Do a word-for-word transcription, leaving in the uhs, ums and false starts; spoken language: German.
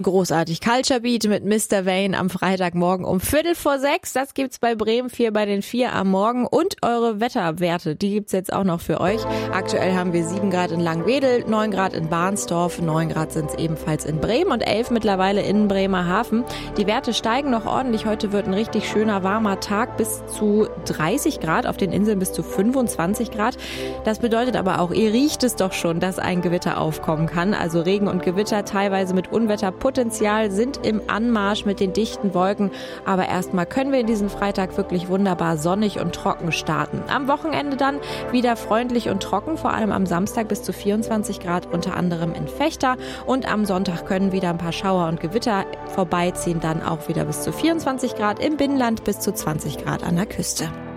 Großartig. Culture Beat mit Mister Wayne am Freitagmorgen um Viertel vor sechs. Das gibt's bei Bremen vier bei den vier am Morgen. Und eure Wetterwerte, die gibt's jetzt auch noch für euch. Aktuell haben wir sieben Grad in Langwedel, neun Grad in Bahnsdorf, neun Grad sind's ebenfalls in Bremen und elf mittlerweile in Bremerhaven. Die Werte steigen noch ordentlich. Heute wird ein richtig schöner, warmer Tag bis zu dreißig Grad, auf den Inseln bis zu fünfundzwanzig Grad. Das bedeutet aber auch, ihr riecht es doch schon, dass ein Gewitter aufkommen kann. Also Regen und Gewitter teilweise mit Unwetterpotenzial sind im Anmarsch mit den dichten Wolken. Aber erstmal können wir in diesen Freitag wirklich wunderbar sonnig und trocken starten. Am Wochenende dann wieder freundlich und trocken, vor allem am Samstag bis zu vierundzwanzig Grad, unter anderem in Vechta. Und am Sonntag können wieder ein paar Schauer und Gewitter vorbeiziehen, dann auch wieder bis zu vierundzwanzig Grad im Binnenland, bis zu zwanzig Grad an der Küste.